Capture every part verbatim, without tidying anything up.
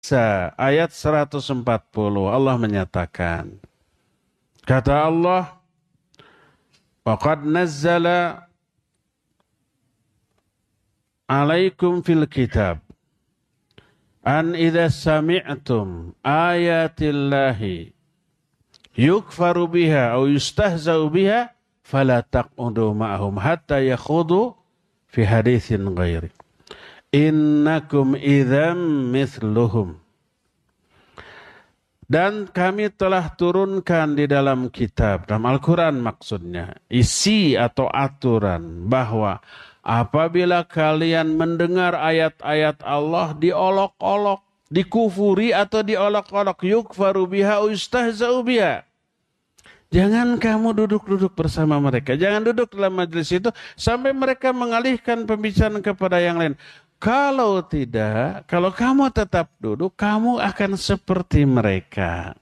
ayat seratus empat puluh Allah menyatakan, kata Allah, waqad nazzala alaikum fil kitab an idza sami'tum ayatillahi yukfaru biha aw yustahzau biha fala taq'udu ma'ahum hatta yakhudu fi haditsin ghairi innakum idzam mithluhum. Dan kami telah turunkan di dalam kitab, dalam Al-Quran maksudnya, isi atau aturan bahwa apabila kalian mendengar ayat-ayat Allah diolok-olok, dikufuri atau diolok-olok, yukfaru biha ustahza'u biha. Jangan kamu duduk-duduk bersama mereka. Jangan duduk dalam majelis itu sampai mereka mengalihkan pembicaraan kepada yang lain. Kalau tidak, kalau kamu tetap duduk, kamu akan seperti mereka.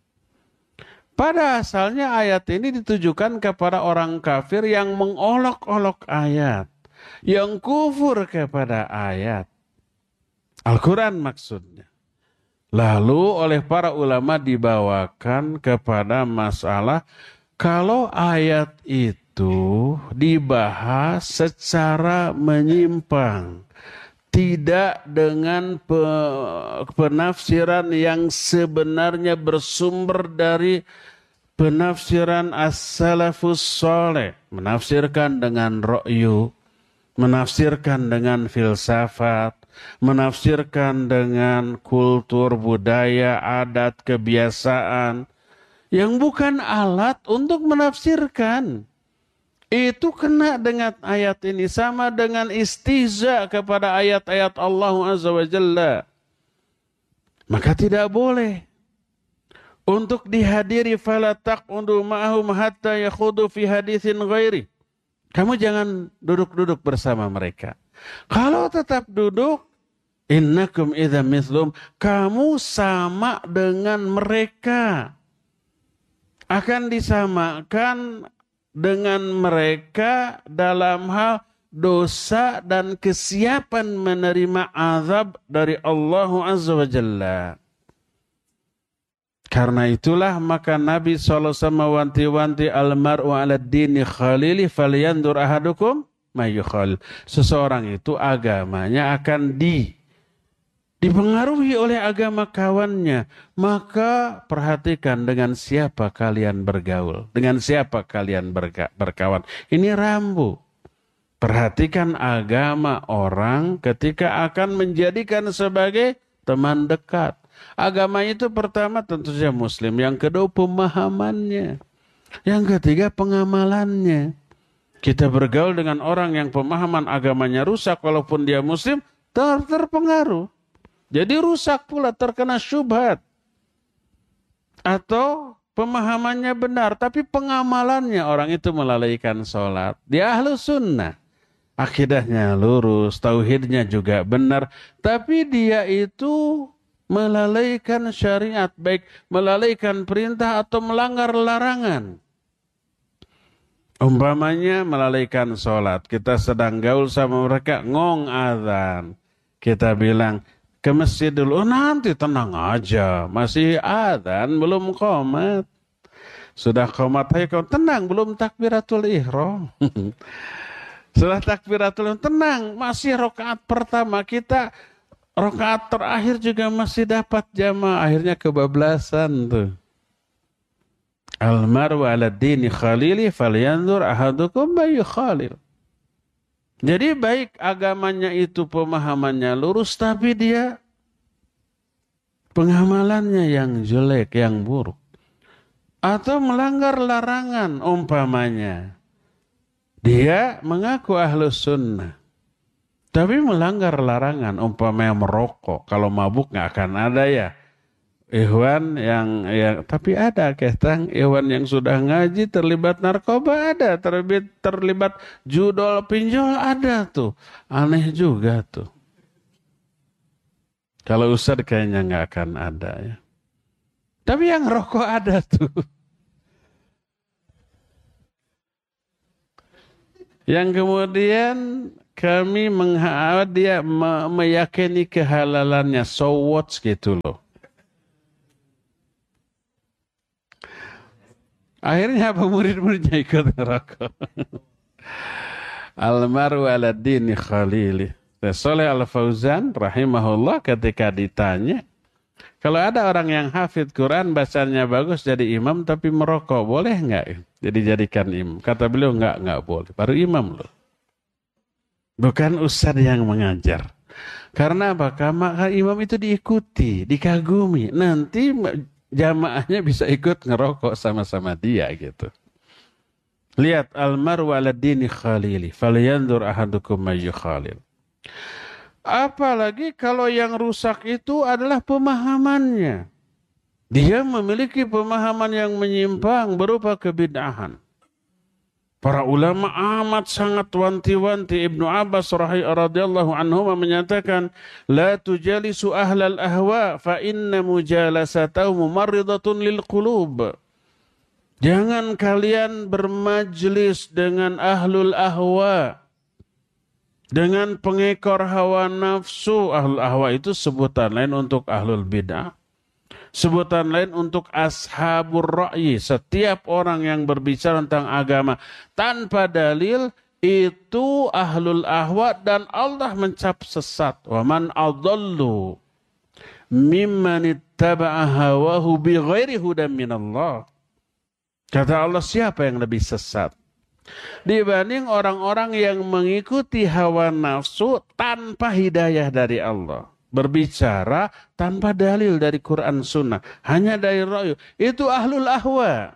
Pada asalnya ayat ini ditujukan kepada orang kafir yang mengolok-olok ayat, yang kufur kepada ayat. Al-Quran maksudnya. Lalu oleh para ulama dibawakan kepada masalah kalau ayat itu dibahas secara menyimpang, tidak dengan penafsiran yang sebenarnya bersumber dari penafsiran as-salafus saleh, menafsirkan dengan ra'yu, menafsirkan dengan filsafat, menafsirkan dengan kultur, budaya, adat, kebiasaan yang bukan alat untuk menafsirkan. Itu kena dengan ayat ini, sama dengan istihza kepada ayat-ayat Allah Azza wa Jalla. Maka tidak boleh untuk dihadiri fala taq'udu ma'ahum hatta yakhudu fi haditsin ghairi. Kamu jangan duduk-duduk bersama mereka. Kalau tetap duduk, innakum idzam mithlum, kamu sama dengan mereka. Akan disamakan dengan mereka dalam hal dosa dan kesiapan menerima azab dari Allah Azza wa Jalla. Karena itulah maka Nabi shallallahu alaihi wasallam mewanti-wanti almar'u ala dini khalili falyandur ahadukum mayyukhalil. Seseorang itu agamanya akan di dipengaruhi oleh agama kawannya, maka perhatikan dengan siapa kalian bergaul, dengan siapa kalian berka, berkawan. Ini rambu. Perhatikan agama orang ketika akan menjadikan sebagai teman dekat. Agama itu pertama tentu saja Muslim, yang kedua pemahamannya, yang ketiga pengamalannya. Kita bergaul dengan orang yang pemahaman agamanya rusak, walaupun dia Muslim, ter terpengaruh. Jadi rusak pula, terkena syubhat. Atau pemahamannya benar, tapi pengamalannya orang itu melalaikan sholat. Dia ahlu sunnah. Akidahnya lurus, tauhidnya juga benar. Tapi dia itu melalaikan syariat, baik melalaikan perintah atau melanggar larangan. Umpamanya melalaikan sholat. Kita sedang gaul sama mereka, ngong azan. Kita bilang, ke masjid dulu, oh, nanti tenang aja, masih adzan, belum qomat. Sudah qomat, ayo kau tenang, belum takbiratul ihram. Sudah takbiratul ihram, tenang, masih rakaat pertama, kita rakaat terakhir juga masih dapat jamaah, akhirnya kebablasan tuh. Almaru ala dini khalili falyanzur ahadukum mayyukhalil. Jadi baik agamanya itu pemahamannya lurus, tapi dia pengamalannya yang jelek, yang buruk. Atau melanggar larangan umpamanya. Dia mengaku ahlus sunnah, tapi melanggar larangan umpamanya merokok. Kalau mabuk nggak akan ada ya. Ikhwan yang, yang tapi ada ketang ikhwan yang sudah ngaji terlibat narkoba ada, terlibat terlibat judol pinjol ada tuh, aneh juga tuh. Kalau Ustaz kayaknya nggak akan ada ya, tapi yang rokok ada tuh. Yang kemudian kami mengha dia me meyakini kehalalannya, so what gitu loh. Akhirnya apa, murid-muridnya ikut neraka. Almaru ala dini khalili. Saleh Al-Fauzan rahimahullah ketika ditanya, kalau ada orang yang hafid Quran, bacanya bagus jadi imam tapi merokok, boleh nggak jadi jadikan imam? Kata beliau, nggak, nggak boleh. Baru imam loh. Bukan ustadz yang mengajar. Karena apa? Karena imam itu diikuti, dikagumi. Nanti jamaahnya bisa ikut ngerokok sama-sama dia gitu. Lihat, almaru ala dini khalili, falyanzur ahadukum may khalil. Apalagi kalau yang rusak itu adalah pemahamannya. Dia memiliki pemahaman yang menyimpang berupa kebid'ahan. Para ulama amat sangat wanti-wanti. Ibnu Abbas radhiyallahu anhu menyatakan, la tujalisu ahlal ahwa fa inna mujalasatahu mumarridatun lil qulub. Jangan kalian bermajlis dengan ahlul ahwa, dengan pengekor hawa nafsu. Ahlul ahwa itu sebutan lain untuk ahlul bid'ah. Sebutan lain untuk ashabur ra'yi. Setiap orang yang berbicara tentang agama tanpa dalil itu ahlul ahwa, dan Allah mencap sesat. Wa man adallu mimman ittaba'a hawahu bighairi hudan minallah. Kata Allah, siapa yang lebih sesat dibanding orang-orang yang mengikuti hawa nafsu tanpa hidayah dari Allah. Berbicara tanpa dalil dari Quran Sunnah, hanya dari ra'yu. Itu ahlul ahwa.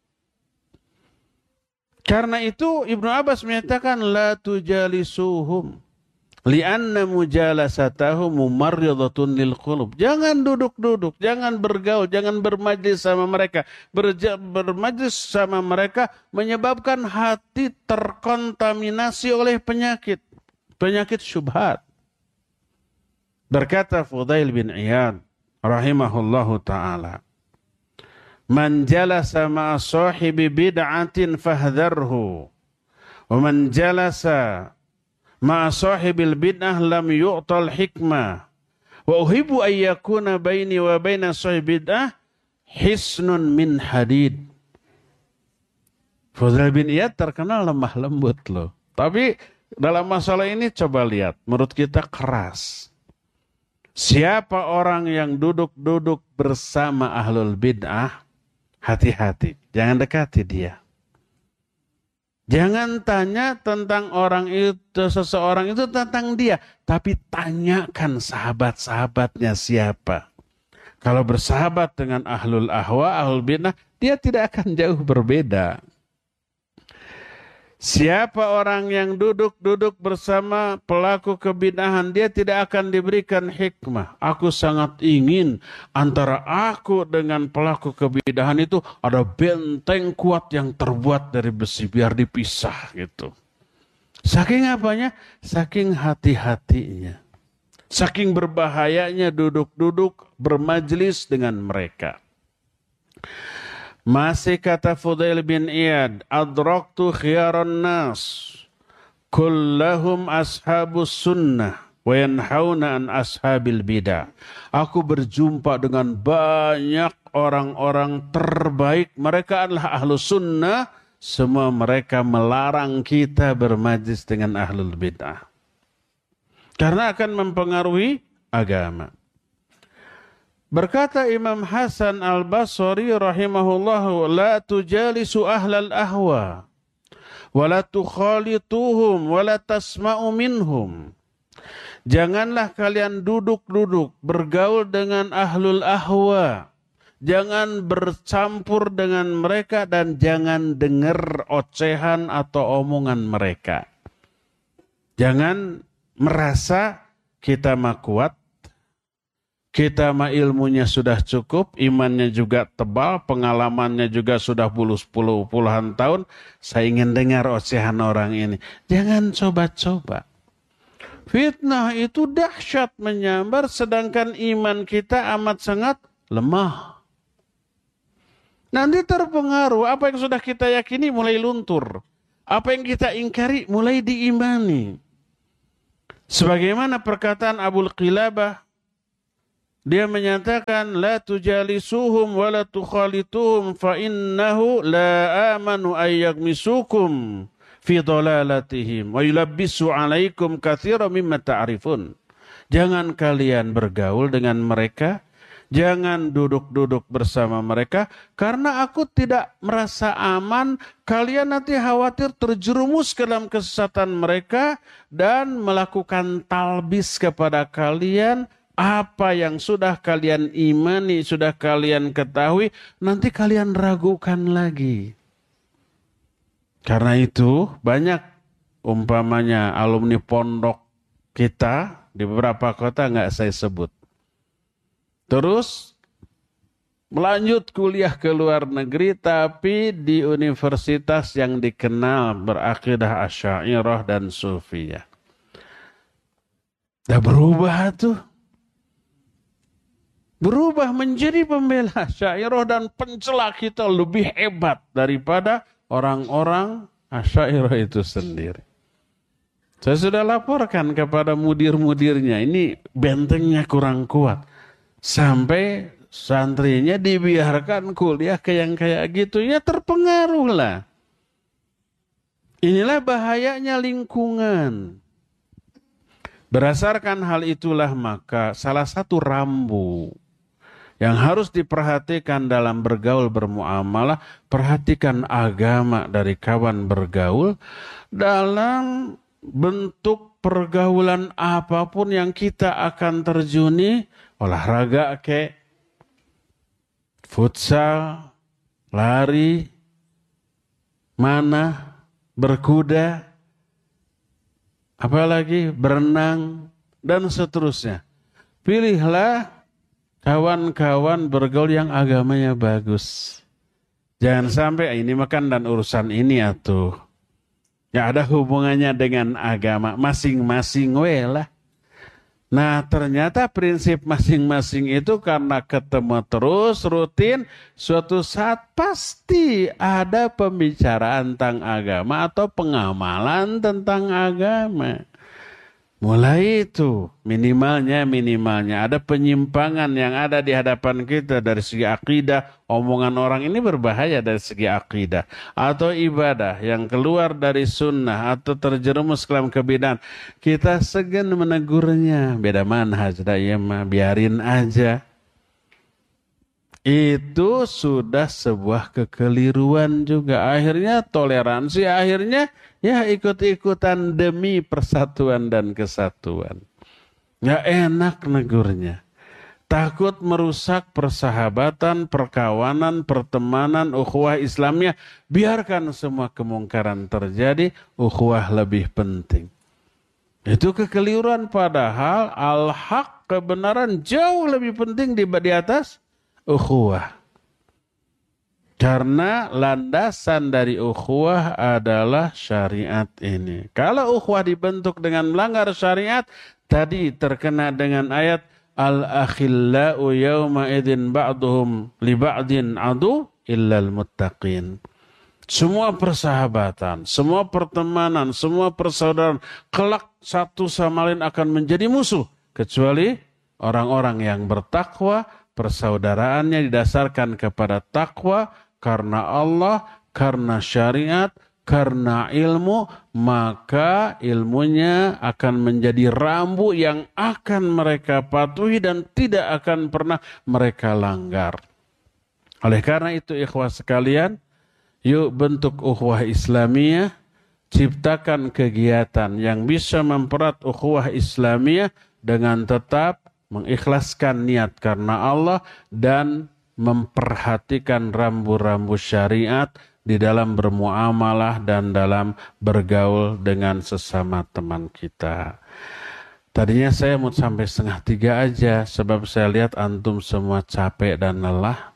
Karena itu Ibnu Abbas menyatakan, la tujalisuhum li'anna mujalasatahu mumarridatun lil qulub. Jangan duduk-duduk, jangan bergaul, jangan bermajlis sama mereka. Berja, bermajlis sama mereka menyebabkan hati terkontaminasi oleh penyakit. Penyakit syubhat. Berkata Fudail bin Iyad rahimahullahu ta'ala, man jalasa ma'a sahibi bid'atin fahdharhu, wa man jalasa ma'a sahibil bid'ah lam yu'tal hikmah, wa uhibbu an yakuna baini wa baina sahibi bid'ah hisnun min hadid. Fudail bin Iyad terkenal lemah lembut loh. Tapi dalam masalah ini coba lihat, menurut kita keras. Siapa orang yang duduk-duduk bersama ahlul bid'ah, hati-hati, jangan dekati dia. Jangan tanya tentang orang itu, seseorang itu tentang dia, tapi tanyakan sahabat-sahabatnya siapa. Kalau bersahabat dengan ahlul ahwa, ahlul bid'ah, dia tidak akan jauh berbeda. Siapa orang yang duduk-duduk bersama pelaku kebid'ahan, dia tidak akan diberikan hikmah. Aku sangat ingin antara aku dengan pelaku kebid'ahan itu ada benteng kuat yang terbuat dari besi, biar dipisah gitu. Saking apanya? Saking hati-hatinya. Saking berbahayanya duduk-duduk bermajlis dengan mereka. Masih kata Fudail bin Iyad, adraktu khiyaran nas kullahum ashabus sunnah wa yanhauna an ashabil bidah. Aku berjumpa dengan banyak orang-orang terbaik, mereka adalah ahlus sunnah, semua mereka melarang kita bermajlis dengan ahlul bidah karena akan mempengaruhi agama. Berkata Imam Hasan Al-Basri rahimahullahu, la tujalisu ahlal ahwa wa la tukhalituhum wa la tasma'u minhum. Janganlah kalian duduk-duduk bergaul dengan ahlul ahwa, jangan bercampur dengan mereka, dan jangan dengar ocehan atau omongan mereka. Jangan merasa kita mah kuat, kita mah ilmunya sudah cukup, imannya juga tebal, pengalamannya juga sudah puluh-puluh puluhan tahun. Saya ingin dengar ocehan orang ini. Jangan coba-coba. Fitnah itu dahsyat menyambar, sedangkan iman kita amat sangat lemah. Nanti terpengaruh, apa yang sudah kita yakini mulai luntur. Apa yang kita ingkari mulai diimani. Sebagaimana perkataan Abu Qilabah, dia menyatakan la tujalisuhum wa la tukhalituhum fa innahu la amanu ay yaghmisukum fi dhalalatihim wa yulabbisu alaikum katsiran mimma ta'rifun. Jangan kalian bergaul dengan mereka, jangan duduk-duduk bersama mereka, karena aku tidak merasa aman, kalian nanti khawatir terjerumus ke dalam kesesatan mereka dan melakukan talbis kepada kalian. Apa yang sudah kalian imani, sudah kalian ketahui, nanti kalian ragukan lagi. Karena itu banyak umpamanya alumni pondok kita di beberapa kota nggak saya sebut. Terus melanjut kuliah ke luar negeri tapi di universitas yang dikenal berakidah Asy'ariyah dan Sufiyah. Dah berubah tuh. Berubah menjadi pembela Asy'ariyah dan pencela kita lebih hebat daripada orang-orang Asy'ariyah itu sendiri. Saya sudah laporkan kepada mudir-mudirnya, ini bentengnya kurang kuat. Sampai santrinya dibiarkan kuliah ke yang kayak gitu, ya terpengaruh lah. Inilah bahayanya lingkungan. Berdasarkan hal itulah maka salah satu rambu yang harus diperhatikan dalam bergaul bermuamalah, perhatikan agama dari kawan bergaul dalam bentuk pergaulan apapun yang kita akan terjuni, olahraga ke, futsal, lari, mana, berkuda, apalagi berenang, dan seterusnya. Pilihlah kawan-kawan bergaul yang agamanya bagus. Jangan sampai ini makan dan urusan ini atuh. Ya ada hubungannya dengan agama masing-masing we lah. Nah ternyata prinsip masing-masing itu karena ketemu terus rutin, suatu saat pasti ada pembicaraan tentang agama atau pengamalan tentang agama. Mulai itu minimalnya minimalnya ada penyimpangan yang ada di hadapan kita dari segi akidah. Omongan orang ini berbahaya dari segi akidah atau ibadah yang keluar dari sunnah atau terjerumus ke dalam kebid'ahan. Kita segan menegurnya, beda manhaj dah ya mah, biarin aja. Itu sudah sebuah kekeliruan juga. Akhirnya toleransi, akhirnya ya ikut-ikutan demi persatuan dan kesatuan. Nggak enak negurnya. Takut merusak persahabatan, perkawanan, pertemanan, ukhuwah Islamnya. Biarkan semua kemungkaran terjadi, ukhuwah lebih penting. Itu kekeliruan, padahal al-haq, kebenaran jauh lebih penting di, di atas ukhuwah. Karena landasan dari ukhuwah adalah syariat ini. Kalau ukhuwah dibentuk dengan melanggar syariat, tadi terkena dengan ayat al-akhillau yawma idzin ba'duhum li ba'din adu illal muttaqin. Semua persahabatan, semua pertemanan, semua persaudaraan kelak satu sama lain akan menjadi musuh kecuali orang-orang yang bertakwa. Persaudaraannya didasarkan kepada takwa, karena Allah, karena syariat, karena ilmu, maka ilmunya akan menjadi rambu yang akan mereka patuhi dan tidak akan pernah mereka langgar. Oleh karena itu ikhwah sekalian, yuk bentuk ukhuwah Islamiyah, ciptakan kegiatan yang bisa mempererat ukhuwah Islamiyah dengan tetap mengikhlaskan niat karena Allah dan memperhatikan rambu-rambu syariat di dalam bermuamalah dan dalam bergaul dengan sesama teman kita. Tadinya saya mau sampai setengah tiga aja sebab saya lihat antum semua capek dan lelah.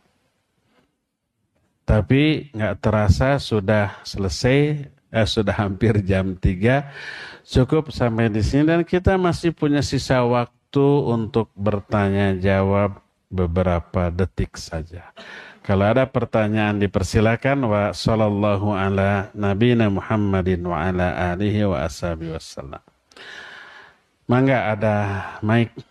Tapi nggak terasa sudah selesai, eh, sudah hampir jam tiga. Cukup sampai di sini dan kita masih punya sisa waktu untuk bertanya jawab beberapa detik saja. Kalau ada pertanyaan dipersilakan. Wa sallallahu ala nabiyina Muhammadin wa ala alihi wa ashabihi wasallam. Mangga ada mic.